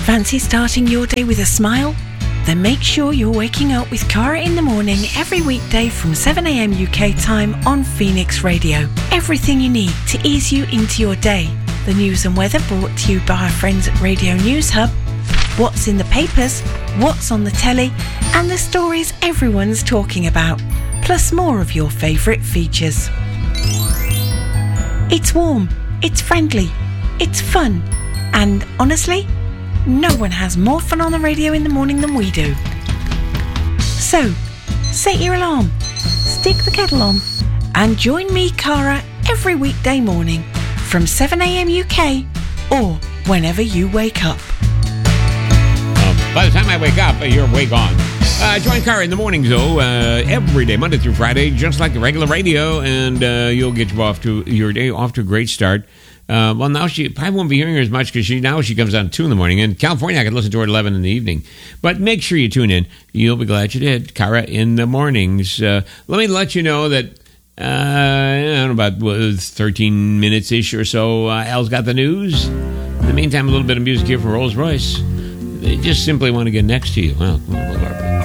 Fancy starting your day with a smile? Then make sure you're waking up with Cara in the morning every weekday from 7 a.m. UK time on Phoenix Radio. Everything you need to ease you into your day. The news and weather brought to you by our friends at Radio News Hub. What's in the papers, what's on the telly, and the stories everyone's talking about. Plus more of your favourite features. It's warm, it's friendly, it's fun, and honestly, no one has more fun on the radio in the morning than we do. So, set your alarm, stick the kettle on, and join me, Cara, every weekday morning from 7 a.m. UK or whenever you wake up. By the time I wake up, you're way gone. Join Cara in the mornings, though, every day, Monday through Friday, just like the regular radio, and you'll get your day off to a great start. Well, now she probably won't be hearing her as much because she comes on at 2 in the morning. In California, I can listen to her at 11 in the evening. But make sure you tune in. You'll be glad you did. Cara in the mornings. Let me let you know that, I don't know, about 13 minutes-ish or so, Al's got the news. In the meantime, a little bit of music here from Rolls-Royce. They just simply want to get next to you. Well,